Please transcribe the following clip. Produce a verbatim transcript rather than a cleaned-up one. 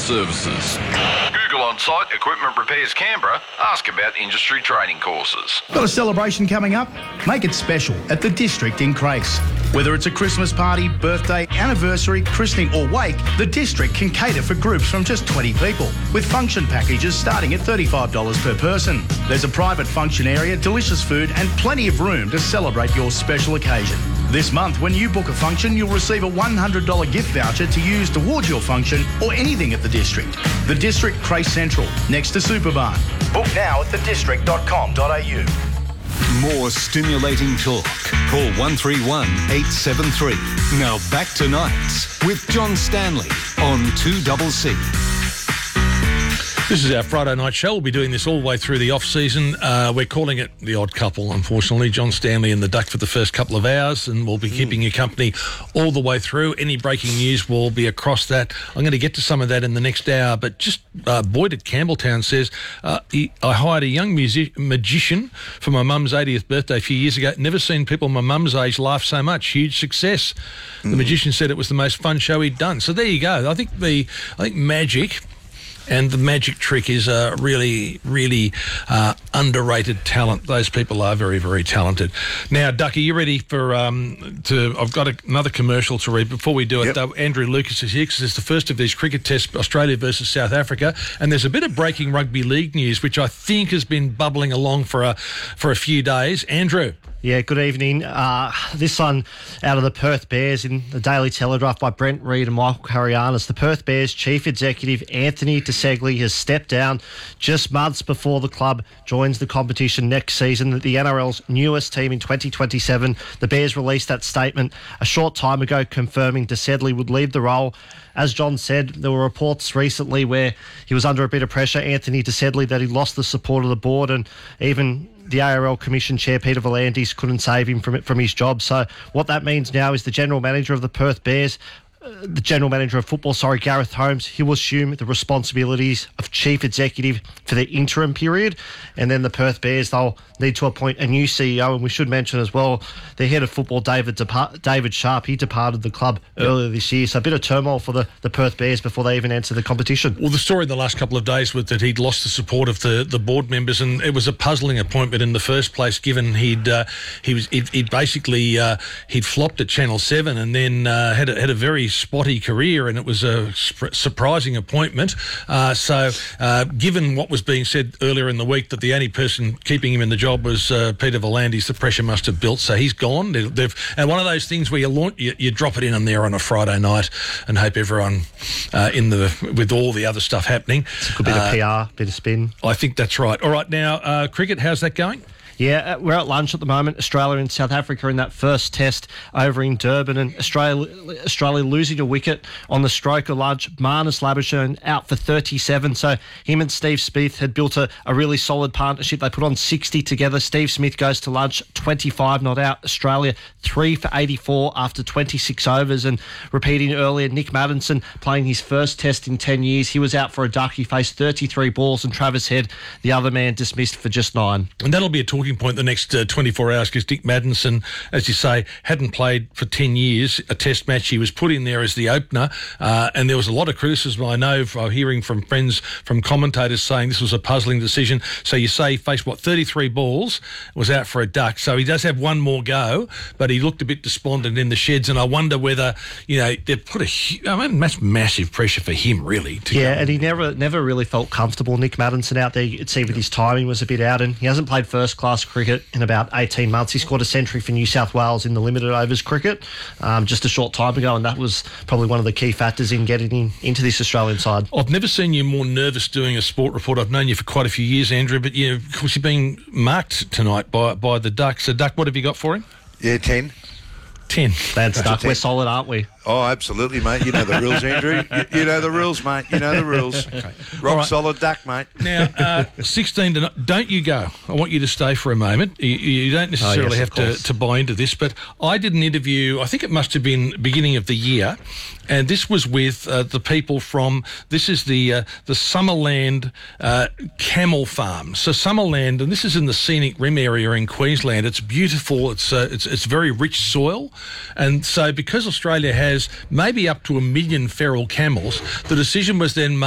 services. Google on-site Equipment Repairs Canberra. Ask about industry training courses. Got a celebration coming up? Make it special at the District in Crace. Whether it's a Christmas party, birthday, anniversary, christening or wake, the District can cater for groups from just twenty people, with function packages starting at thirty-five dollars per person. There's a private function area, delicious food and plenty of room to celebrate your special occasion. This month, when you book a function, you'll receive a one hundred dollars gift voucher to use towards your function or anything at the District. The District, Crace Central, next to Superbarn. Book now at the district dot com dot a u. More stimulating talk. Call one three one, eight seven three. Now back to Nights with John Stanley on two C C. This is our Friday night show. We'll be doing this all the way through the off-season. Uh, we're calling it The Odd Couple, unfortunately. John Stanley and the Duck for the first couple of hours, and we'll be keeping you company all the way through. Any breaking news will be across that. I'm going to get to some of that in the next hour, but just uh, Boyd at Campbelltown says, uh, he, I hired a young music- magician for my mum's eightieth birthday a few years ago. Never seen people my mum's age laugh so much. Huge success. Mm. The magician said it was the most fun show he'd done. So there you go. I think the I think magic... And the magic trick is a really, really uh, underrated talent. Those people are very, very talented. Now, Duck, are you ready for... Um, to? I've got a, another commercial to read. Before we do it, yep. though, Andrew Lucas is here because it's the first of these cricket tests, Australia versus South Africa. And there's a bit of breaking rugby league news, which I think has been bubbling along for a, for a few days. Andrew. Yeah, good evening. Uh, this one out of the Perth Bears in the Daily Telegraph by Brent Reid and Michael Carianis. The Perth Bears chief executive Anthony DeSegli has stepped down just months before the club joins the competition next season. The N R L's newest team in twenty twenty-seven. The Bears released that statement a short time ago confirming DeSegli would leave the role. As John said, there were reports recently where he was under a bit of pressure, Anthony DeSegli, that he lost the support of the board, and even the A R L Commission Chair, Peter V'landys, couldn't save him from from his job. So what that means now is the general manager of the Perth Bears, uh, the general manager of football, sorry, Gareth Holmes, he will assume the responsibilities of chief executive for the interim period. And then the Perth Bears, they'll need to appoint a new C E O. And we should mention as well, the head of football, David Depart- David Sharp, he departed the club yep. earlier this year. So a bit of turmoil for the, the Perth Bears before they even enter the competition. Well, the story in the last couple of days was that he'd lost the support of the, the board members, and it was a puzzling appointment in the first place, given he'd uh, he was he'd, he'd basically uh, he'd flopped at Channel seven and then uh, had a, had a very spotty career, and it was a sp- surprising appointment. Uh, so, uh, given what was being said earlier in the week that the only person keeping him in the job was uh, Peter V'landys, the pressure must have built. So he's gone. They've, they've, and one of those things where you, launch, you you drop it in on there on a Friday night and hope everyone uh, in the with all the other stuff happening. It's a good bit uh, of P R, bit of spin. I think that's right. All right, now uh, cricket. How's that going? Yeah, we're at lunch at the moment. Australia and South Africa in that first test over in Durban, and Australia Australia losing a wicket on the stroke of lunch. Marnus Labuschagne out for thirty-seven. So him and Steve Smith had built a, a really solid partnership. They put on sixty together. Steve Smith goes to lunch, twenty-five not out. Australia three for eighty-four after twenty-six overs. And repeating earlier, Nick Maddinson playing his first test in ten years. He was out for a duck. He faced thirty-three balls, and Travis Head, the other man, dismissed for just nine. And that'll be a talking point the next uh, twenty-four hours, because Nick Maddinson, as you say, hadn't played for ten years, a test match. He was put in there as the opener, uh, and there was a lot of criticism, I know, from hearing from friends, from commentators saying this was a puzzling decision. So you say he faced, what, thirty-three balls, was out for a duck. So he does have one more go, but he looked a bit despondent in the sheds, and I wonder whether, you know, they've put a, I mean, that's massive pressure for him, really. To yeah, go. And he never never really felt comfortable, Nick Maddinson, out there. You could see with his timing was a bit out, and he hasn't played first-class cricket in about eighteen months. He scored a century for New South Wales in the limited overs cricket um, just a short time ago, and that was probably one of the key factors in getting him into this Australian side. I've never seen you more nervous doing a sport report. I've known you for quite a few years, Andrew, but yeah, of course you're being marked tonight by by the Duck. So, Duck, what have you got for him? Yeah, ten. ten. That's Duck. We're solid, aren't we? Oh, absolutely, mate. You know the rules, Andrew. You, you know the rules, mate. You know the rules. Okay. Rock right. Solid Duck, mate. Now, uh, sixteen to... Don't you go. I want you to stay for a moment. You, you don't necessarily oh, yes, have to, to buy into this, but I did an interview, I think it must have been beginning of the year, and this was with uh, the people from... This is the uh, the Summerland uh, Camel Farm. So Summerland, and this is in the scenic rim area in Queensland. It's beautiful. It's uh, it's, it's very rich soil. And so because Australia has maybe up to a million feral camels, the decision was then made